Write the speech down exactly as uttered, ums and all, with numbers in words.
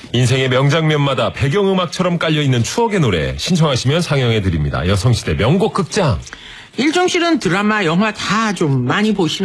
인생의 명장면마다 배경음악처럼 깔려있는 추억의 노래 신청하시면 상영해드립니다. 여성시대 명곡 극장. 일종 씨는 드라마, 영화 다 좀 많이 보시는